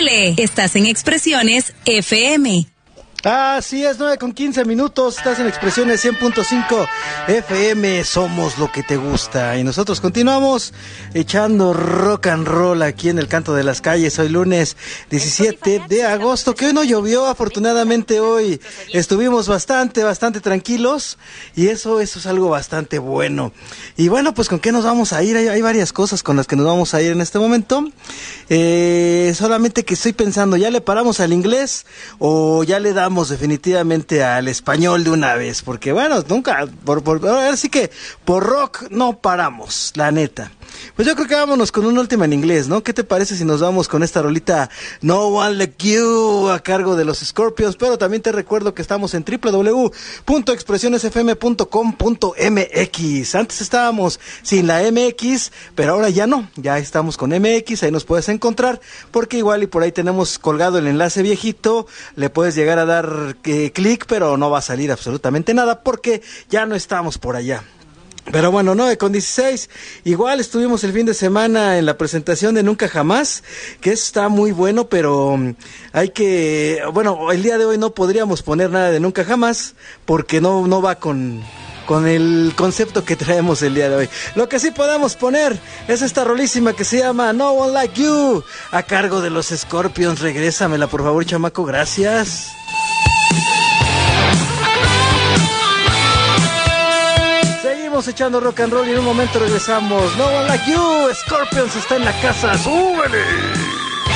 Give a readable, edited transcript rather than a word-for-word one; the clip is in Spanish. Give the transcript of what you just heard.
Chile. Estás en Expresiones FM. Así es, 9:15, estás en Expresiones 100.5 FM, somos lo que te gusta. Y nosotros continuamos echando rock and roll aquí en el Canto de las Calles. Hoy lunes 17 de agosto, que hoy no llovió, afortunadamente hoy estuvimos bastante tranquilos. Y eso es algo bastante bueno. Y bueno, pues ¿con qué nos vamos a ir? Hay varias cosas con las que nos vamos a ir en este momento. Solamente que estoy pensando, ¿ya le paramos al inglés o ya le damos definitivamente al español de una vez? Porque bueno, nunca, ahora sí que por rock no paramos, la neta. Pues yo creo que vámonos con un último en inglés, ¿no? ¿Qué te parece si nos vamos con esta rolita No One Like You a cargo de los Scorpions? Pero también te recuerdo que estamos en www.expresionesfm.com.mx. Antes estábamos sin la MX, pero ahora ya no, ya estamos con MX, ahí nos puedes encontrar, porque igual y por ahí tenemos colgado el enlace viejito, le puedes llegar a dar clic, pero no va a salir absolutamente nada, porque ya no estamos por allá. Pero bueno, 9:16, igual estuvimos el fin de semana en la presentación de Nunca Jamás, que está muy bueno, pero el día de hoy no podríamos poner nada de Nunca Jamás, porque no va con el concepto que traemos el día de hoy. Lo que sí podemos poner es esta rolísima que se llama No One Like You, a cargo de los Scorpions. Regrésamela, por favor, chamaco, gracias. Echando rock and roll y en un momento regresamos. No One Like You, Scorpions está en la casa, ¡súbele!